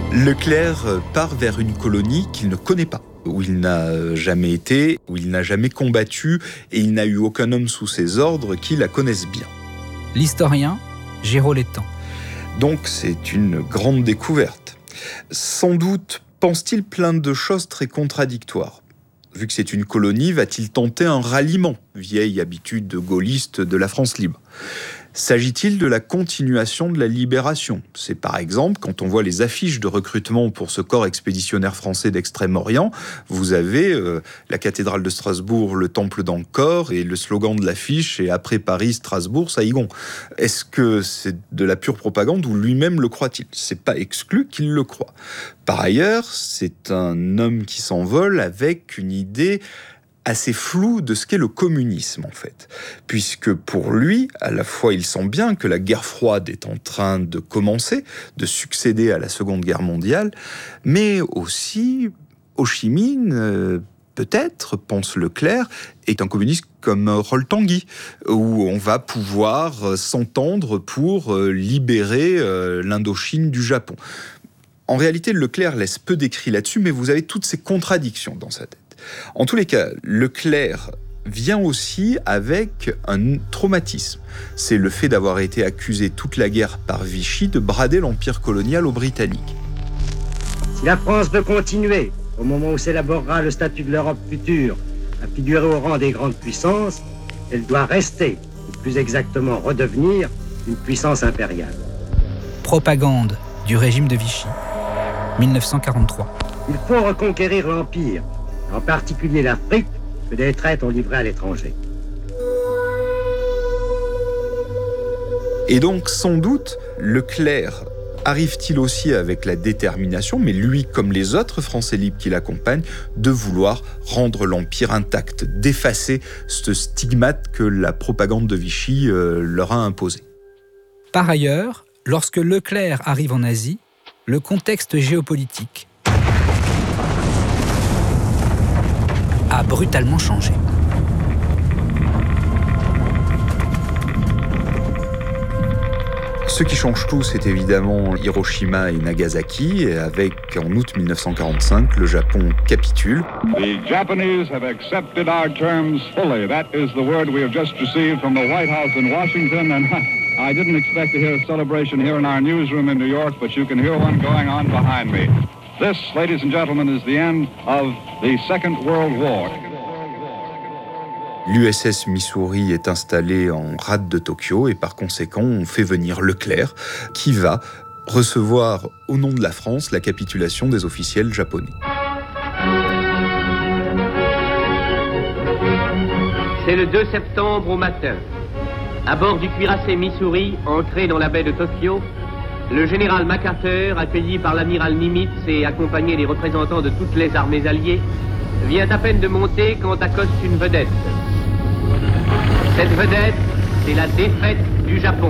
Leclerc part vers une colonie qu'il ne connaît pas, où il n'a jamais été, où il n'a jamais combattu, et il n'a eu aucun homme sous ses ordres qui la connaisse bien. L'historien Géraud Létang. Donc c'est une grande découverte. Sans doute pense-t-il plein de choses très contradictoires. Vu que c'est une colonie, va-t-il tenter un ralliement, vieille habitude gaulliste de la France libre ? S'agit-il de la continuation de la libération ? C'est par exemple, quand on voit les affiches de recrutement pour ce corps expéditionnaire français d'Extrême-Orient, vous avez la cathédrale de Strasbourg, le temple d'Angkor, et le slogan de l'affiche est « Après Paris, Strasbourg, Saïgon ». Est-ce que c'est de la pure propagande ou lui-même le croit-il ? C'est pas exclu qu'il le croit. Par ailleurs, c'est un homme qui s'envole avec une idée assez flou de ce qu'est le communisme, en fait. Puisque pour lui, à la fois, il sent bien que la guerre froide est en train de commencer, de succéder à la Seconde Guerre mondiale, mais aussi, Ho Chi Minh, peut-être, pense Leclerc, est un communiste comme Rol-Tanguy, où on va pouvoir s'entendre pour libérer l'Indochine du Japon. En réalité, Leclerc laisse peu d'écrits là-dessus, mais vous avez toutes ces contradictions dans sa tête. En tous les cas, Leclerc vient aussi avec un traumatisme. C'est le fait d'avoir été accusé toute la guerre par Vichy de brader l'empire colonial aux Britanniques. Si la France veut continuer, au moment où s'élaborera le statut de l'Europe future, à figurer au rang des grandes puissances, elle doit rester, ou plus exactement redevenir, une puissance impériale. Propagande du régime de Vichy, 1943. Il faut reconquérir l'Empire, en particulier l'Afrique, que des traites ont livré à l'étranger. Et donc, sans doute, Leclerc arrive-t-il aussi avec la détermination, mais lui comme les autres Français libres qui l'accompagnent, de vouloir rendre l'Empire intact, d'effacer ce stigmate que la propagande de Vichy leur a imposé. Par ailleurs, lorsque Leclerc arrive en Asie, le contexte géopolitique a brutalement changé. Ce qui change tout, c'est évidemment Hiroshima et Nagasaki, et avec, en août 1945, le Japon capitule. The Japanese have accepted our terms fully. That is the word we have just received from the White House in Washington, and I didn't expect to hear a celebration here in our newsroom in New York, but you can hear one going on behind me. This, ladies and gentlemen, is the end of the Second World War. L'USS Missouri est installée en rade de Tokyo et par conséquent, on fait venir Leclerc qui va recevoir au nom de la France la capitulation des officiels japonais. C'est le 2 septembre au matin. À bord du cuirassé Missouri, ancré dans la baie de Tokyo, le général MacArthur, accueilli par l'amiral Nimitz et accompagné des représentants de toutes les armées alliées, vient à peine de monter quand accoste une vedette. Cette vedette, c'est la défaite du Japon.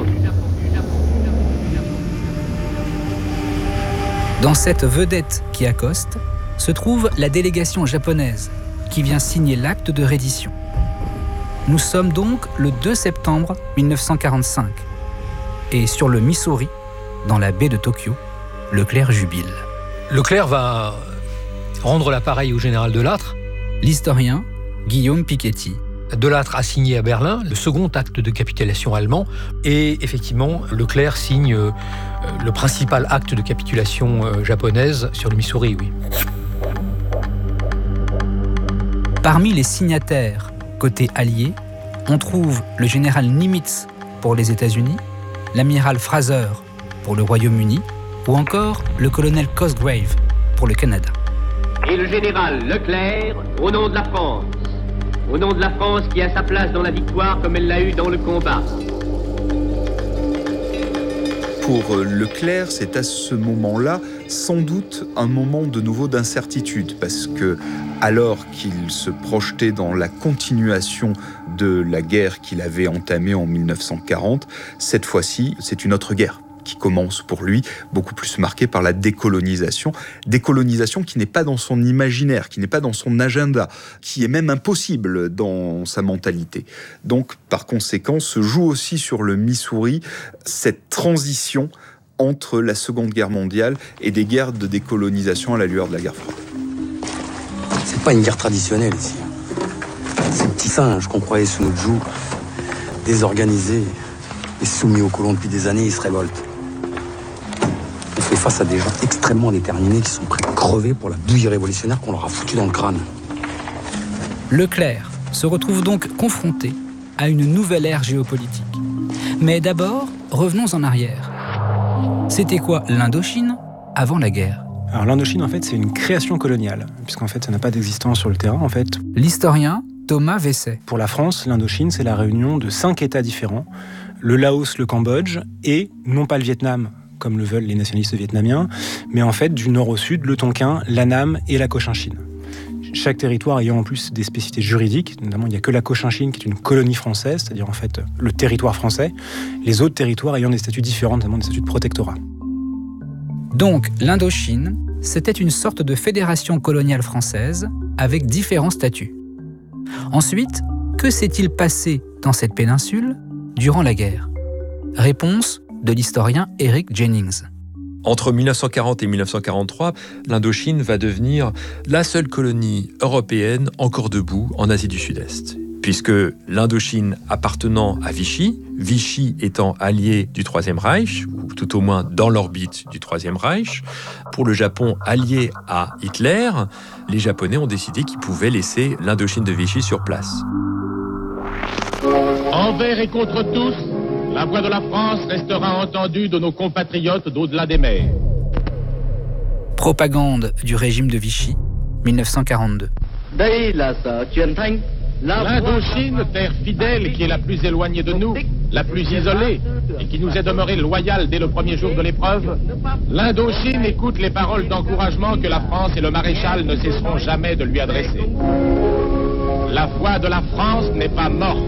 Dans cette vedette qui accoste, se trouve la délégation japonaise qui vient signer l'acte de reddition. Nous sommes donc le 2 septembre 1945. Et sur le Missouri, dans la baie de Tokyo, Leclerc jubile. Leclerc va rendre l'appareil au général Delattre. L'historien Guillaume Piketty. Delattre a signé à Berlin le second acte de capitulation allemand et effectivement Leclerc signe le principal acte de capitulation japonaise sur le Missouri, oui. Parmi les signataires côté allié, on trouve le général Nimitz pour les États-Unis, l'amiral Fraser pour le Royaume-Uni ou encore le colonel Cosgrave pour le Canada. Et le général Leclerc au nom de la France. Au nom de la France qui a sa place dans la victoire comme elle l'a eu dans le combat. Pour Leclerc, c'est à ce moment-là sans doute un moment de nouveau d'incertitude, parce que alors qu'il se projetait dans la continuation de la guerre qu'il avait entamée en 1940, cette fois-ci, c'est une autre guerre qui commence pour lui, beaucoup plus marquée par la décolonisation. Décolonisation qui n'est pas dans son imaginaire, qui n'est pas dans son agenda, qui est même impossible dans sa mentalité. Donc, par conséquent, se joue aussi sur le Missouri cette transition entre la Seconde Guerre mondiale et des guerres de décolonisation à la lueur de la guerre froide. C'est pas une guerre traditionnelle ici. Ces petits singes qu'on croyait sous notre joug, désorganisés et soumis aux colons depuis des années, ils se révoltent. On fait face à des gens extrêmement déterminés qui sont prêts à crever pour la bouillie révolutionnaire qu'on leur a foutue dans le crâne. Leclerc se retrouve donc confronté à une nouvelle ère géopolitique. Mais d'abord, revenons en arrière. C'était quoi l'Indochine avant la guerre ? Alors l'Indochine, en fait, c'est une création coloniale, puisqu'en fait, ça n'a pas d'existence sur le terrain, en fait. L'historien Thomas Vesey. Pour la France, l'Indochine, c'est la réunion de 5 États différents. Le Laos, le Cambodge, et non pas le Vietnam, comme le veulent les nationalistes vietnamiens, mais en fait, du nord au sud, le Tonkin, l'Annam et la Cochinchine. Chaque territoire ayant en plus des spécificités juridiques, notamment il n'y a que la Cochinchine qui est une colonie française, c'est-à-dire en fait le territoire français, les autres territoires ayant des statuts différents, notamment des statuts de protectorat. Donc l'Indochine, c'était une sorte de fédération coloniale française avec différents statuts. Ensuite, que s'est-il passé dans cette péninsule durant la guerre ? Réponse de l'historien Eric Jennings. Entre 1940 et 1943, l'Indochine va devenir la seule colonie européenne encore debout en Asie du Sud-Est. Puisque l'Indochine appartenant à Vichy, Vichy étant allié du Troisième Reich, ou tout au moins dans l'orbite du Troisième Reich, pour le Japon allié à Hitler, les Japonais ont décidé qu'ils pouvaient laisser l'Indochine de Vichy sur place. Envers et contre tous, la voix de la France restera entendue de nos compatriotes d'au-delà des mers. Propagande du régime de Vichy, 1942. L'Indochine, terre fidèle qui est la plus éloignée de nous, la plus isolée, et qui nous est demeurée loyale dès le premier jour de l'épreuve, l'Indochine écoute les paroles d'encouragement que la France et le maréchal ne cesseront jamais de lui adresser. La voix de la France n'est pas morte.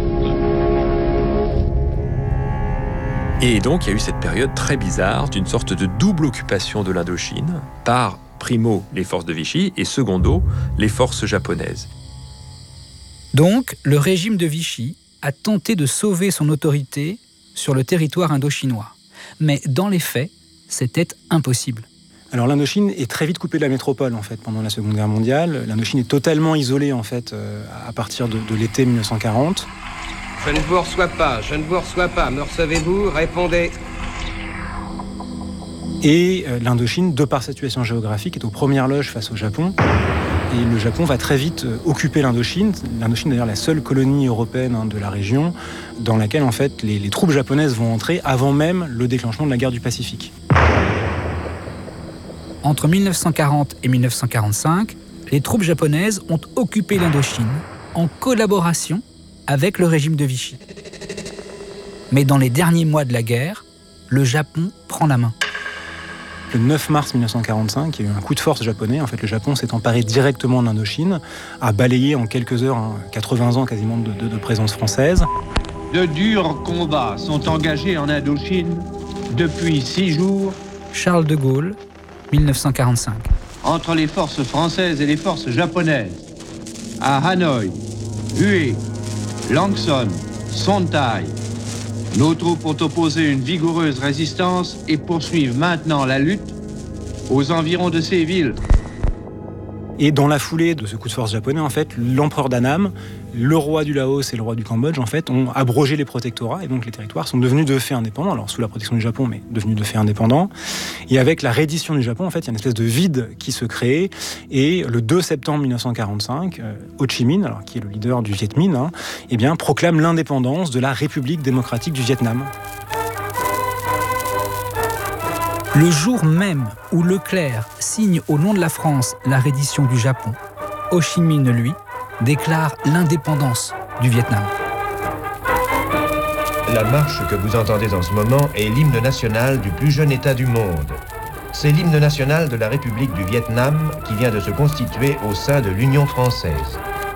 Et donc, il y a eu cette période très bizarre d'une sorte de double occupation de l'Indochine par, primo, les forces de Vichy et, secondo, les forces japonaises. Donc, le régime de Vichy a tenté de sauver son autorité sur le territoire indochinois. Mais dans les faits, c'était impossible. Alors l'Indochine est très vite coupée de la métropole, en fait, pendant la Seconde Guerre mondiale. L'Indochine est totalement isolée, en fait, à partir de l'été 1940. Je ne vous reçois pas, me recevez-vous? Répondez. Et l'Indochine, de par sa situation géographique, est aux premières loges face au Japon. Et le Japon va très vite occuper l'Indochine. L'Indochine est d'ailleurs la seule colonie européenne de la région dans laquelle en fait, les troupes japonaises vont entrer avant même le déclenchement de la guerre du Pacifique. Entre 1940 et 1945, les troupes japonaises ont occupé l'Indochine en collaboration avec le régime de Vichy. Mais dans les derniers mois de la guerre, le Japon prend la main. Le 9 mars 1945, il y a eu un coup de force japonais. En fait, le Japon s'est emparé directement de l'Indochine, a balayé en quelques heures 80 ans quasiment de présence française. De durs combats sont engagés en Indochine depuis 6 jours. Charles de Gaulle, 1945. Entre les forces françaises et les forces japonaises, à Hanoï, Hue, Langson, Sontai, nos troupes ont opposé une vigoureuse résistance et poursuivent maintenant la lutte aux environs de ces villes. Et dans la foulée de ce coup de force japonais, en fait, l'empereur d'Annam, le roi du Laos et le roi du Cambodge, en fait, ont abrogé les protectorats et donc les territoires sont devenus de fait indépendants. Alors sous la protection du Japon, mais devenus de fait indépendants. Et avec la reddition du Japon, en fait, il y a une espèce de vide qui se crée. Et le 2 septembre 1945, Ho Chi Minh, alors qui est le leader du Viet Minh, eh bien, proclame l'indépendance de la République démocratique du Vietnam. Le jour même où Leclerc signe au nom de la France la reddition du Japon, Ho Chi Minh, lui, déclare l'indépendance du Vietnam. La marche que vous entendez en ce moment est l'hymne national du plus jeune État du monde. C'est l'hymne national de la République du Vietnam qui vient de se constituer au sein de l'Union française.